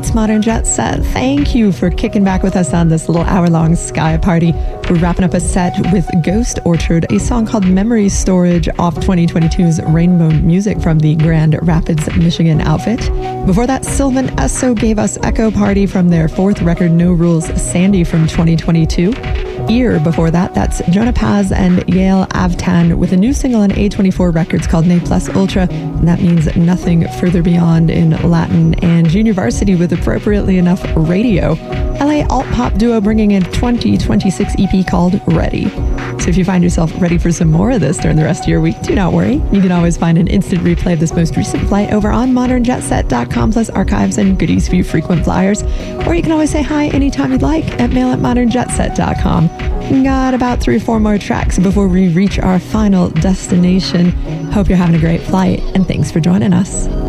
It's Modern Jet Set. Thank you for kicking back with us on this little hour-long Sky Party. We're wrapping up a set with Ghost Orchard, a song called Memory Storage off 2022's Rainbow Music from the Grand Rapids, Michigan outfit. Before that, Sylvan Esso gave us Echo Party from their fourth record, No Rules, Sandy from 2022. Year before that, that's Jonah Paz and Yael Avtan with a new single on A24 Records called Ne Plus Ultra, and that means nothing further beyond in Latin, and Junior Varsity with appropriately enough Radio, LA alt-pop duo bringing a 2026 EP called Ready. So if you find yourself ready for some more of this during the rest of your week, do not worry. You can always find an instant replay of this most recent flight over on modernjetset.com, plus archives and goodies for you frequent flyers. Or you can always say hi anytime you'd like at mail@modernjetset.com. We got about 3 or 4 more tracks before we reach our final destination. Hope you're having a great flight, and thanks for joining us.